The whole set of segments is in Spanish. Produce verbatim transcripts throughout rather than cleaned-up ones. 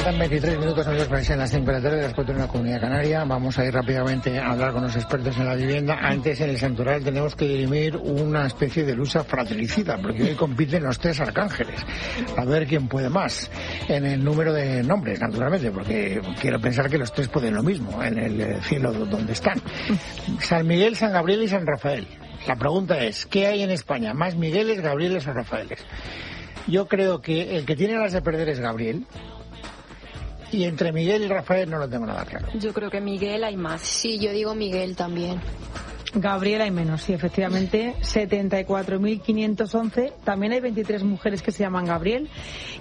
Faltan veintitrés minutos, amigos, para que sean las cinco de la tarde de las cuatro en la Comunidad Canaria. Vamos a ir rápidamente a hablar con los expertos en la vivienda. Antes, en el Santoral, tenemos que dirimir una especie de lucha fratricida, porque hoy compiten los tres arcángeles. A ver quién puede más. En el número de nombres, naturalmente, porque quiero pensar que los tres pueden lo mismo en el cielo donde están. San Miguel, San Gabriel y San Rafael. La pregunta es, ¿qué hay en España? ¿Más Migueles, Gabrieles o Rafaeles? Yo creo que el que tiene las de perder es Gabriel. Y entre Miguel y Rafael no lo tengo nada claro. Yo creo que Miguel hay más. Sí, yo digo Miguel también. Gabriel hay menos, sí, efectivamente, setenta y cuatro mil quinientos once. También hay veintitrés mujeres que se llaman Gabriel.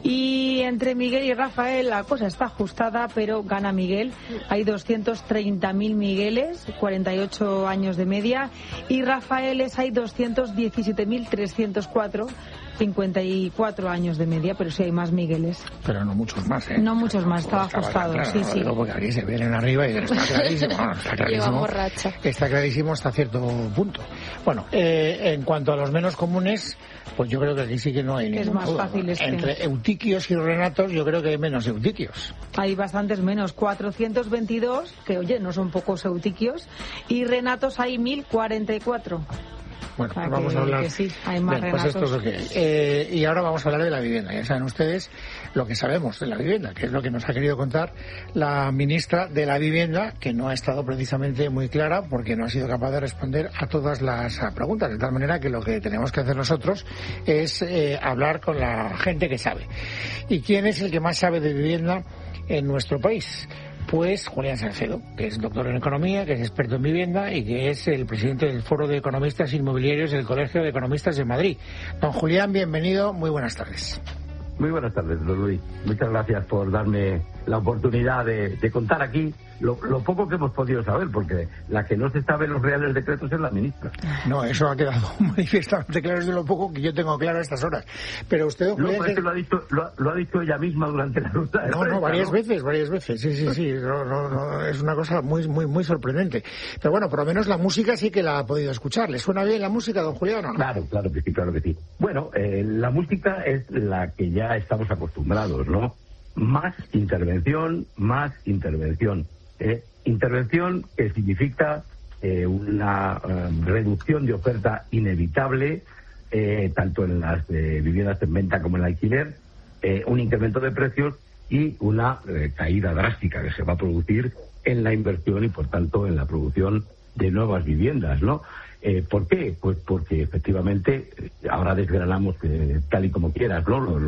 Y entre Miguel y Rafael la cosa está ajustada, pero gana Miguel. Hay doscientos treinta mil Migueles, cuarenta y ocho años de media. Y Rafaeles hay doscientos diecisiete mil trescientos cuatro, cincuenta y cuatro años de media, pero sí hay más Migueles. Pero no muchos más, ¿eh? No muchos más, estaba ajustado, claro, sí, sí. Porque aquí se vienen arriba y está clarísimo, no, está clarísimo. borracha. Está clarísimo hasta cierto punto. Bueno, eh, en cuanto a los menos comunes, pues yo creo que aquí sí que no hay ningún. Es más duda. Fácil este. Entre eutiquios y renatos, yo creo que hay menos eutiquios. Hay bastantes menos, cuatrocientos veintidós, que oye, no son pocos eutiquios, y renatos hay mil cuarenta y cuatro. Bueno, o sea, vamos que, a hablar. Que sí, hay más Bien, pues esto es lo que hay. Eh, y ahora vamos a hablar de la vivienda. Ya saben ustedes lo que sabemos de la vivienda, que es lo que nos ha querido contar la ministra de la Vivienda, que no ha estado precisamente muy clara porque no ha sido capaz de responder a todas las preguntas. De tal manera que lo que tenemos que hacer nosotros es eh, hablar con la gente que sabe. ¿Y quién es el que más sabe de vivienda en nuestro país? Pues Julián Salcedo, que es doctor en economía, que es experto en vivienda y que es el presidente del Foro de Economistas Inmobiliarios del Colegio de Economistas de Madrid. Don Julián, bienvenido, muy buenas tardes. Muy buenas tardes, don Luis. Muchas gracias por darme la oportunidad de, de contar aquí lo, lo poco que hemos podido saber, porque la que no se sabe los reales decretos es la ministra. No, eso ha quedado manifiestamente claro, es de lo poco que yo tengo claro a estas horas. Pero usted, don Julián... No, es que lo ha dicho, lo, lo ha dicho ella misma durante la ruta de No, prensa, no, varias ¿no? veces, varias veces, sí, sí, sí, no, no, no, es una cosa muy, muy, muy sorprendente. Pero bueno, por lo menos la música sí que la ha podido escuchar. ¿Le suena bien la música, don Julián, o no? Claro, claro que sí, claro que sí. Bueno, eh, la música es la que ya estamos acostumbrados, ¿no? Más intervención, más intervención. ¿eh? Intervención que significa eh, una eh, reducción de oferta inevitable, eh, tanto en las eh, viviendas en venta como en alquiler, eh, un incremento de precios y una eh, caída drástica que se va a producir en la inversión y, por tanto, en la producción de nuevas viviendas, ¿no? Eh, ¿Por qué? Pues porque, efectivamente, ahora desgranamos, eh, tal y como quieras, ¿no?